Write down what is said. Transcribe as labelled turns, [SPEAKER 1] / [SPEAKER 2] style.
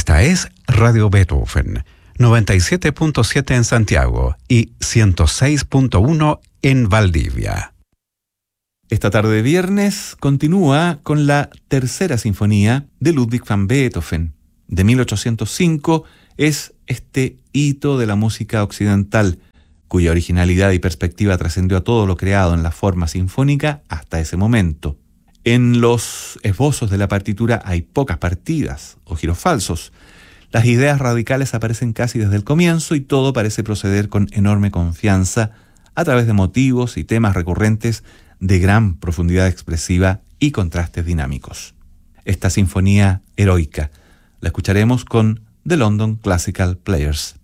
[SPEAKER 1] Esta es Radio Beethoven, 97.7 en Santiago y 106.1 en Valdivia.
[SPEAKER 2] Esta tarde de viernes continúa con la tercera sinfonía de Ludwig van Beethoven. De 1805 es este hito de la música occidental, cuya originalidad y perspectiva trascendió a todo lo creado en la forma sinfónica hasta ese momento. En los esbozos de la partitura hay pocas partidas o giros falsos. Las ideas radicales aparecen casi desde el comienzo y todo parece proceder con enorme confianza a través de motivos y temas recurrentes de gran profundidad expresiva y contrastes dinámicos. Esta sinfonía heroica la escucharemos con The London Classical Players.